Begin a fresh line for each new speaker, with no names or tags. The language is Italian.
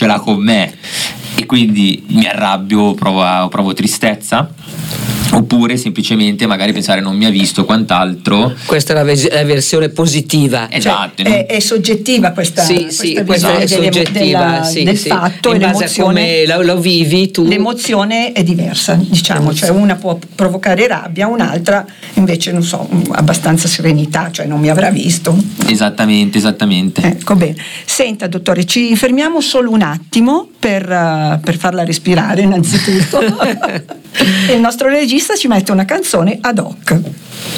ce l'ha con me e quindi mi arrabbio, provo tristezza, oppure semplicemente magari pensare non mi ha visto, quant'altro.
Questa è la versione positiva.
Esatto.
È soggettiva questa
questa è soggettiva,
del fatto,
in base a come lo vivi tu.
L'emozione è diversa, diciamo, cioè una può provocare rabbia, un'altra invece non so, abbastanza serenità, cioè non mi avrà visto.
Esattamente.
Ecco, bene. Senta dottore, ci fermiamo solo un attimo per farla respirare innanzitutto. E il nostro regista ci mette una canzone ad hoc.